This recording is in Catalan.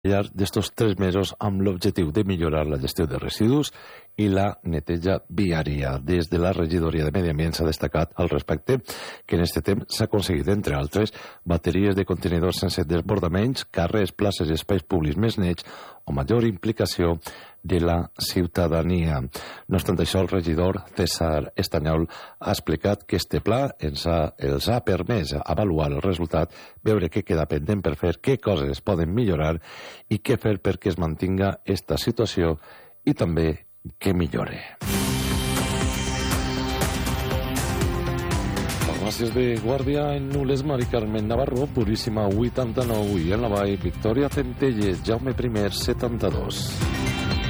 llarg d'estos 3 mesos amb l'objectiu de millorar la gestió de residus i la neteja viària. Des de la regidoria de Medi Ambient s'ha destacat al respecte que en aquest temps s'ha aconseguit, entre altres, bateries de contenidors sense desbordaments, carrers, places i espais públics més nets o major implicació de la ciutadania. No obstant això, el regidor César Estanyol ha explicat que este pla els ha permès avaluar el resultat, veure què queda pendent per fer, què coses es poden millorar i què fer perquè es mantinga esta situació i també que millore. Farmàcies de Guàrdia en Nules, Mari Carmen Navarro, Puríssima 89 i en la Vall, Victòria Centelles, Jaume I 72.